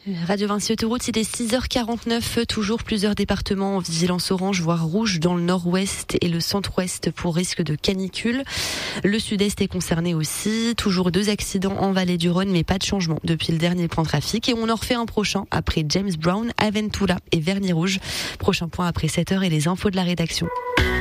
Radio Vinci Autoroute, il est 6h49, toujours plusieurs départements en vigilance orange, voire rouge dans le nord-ouest et le centre-ouest pour risque de canicule. Le sud-est est concerné aussi, toujours 2 accidents en vallée du Rhône, mais pas de changement depuis le dernier point trafic. Et on en refait un prochain après James Brown, Aventura et Vernis Rouge. Prochain point après 7h et les infos de la rédaction.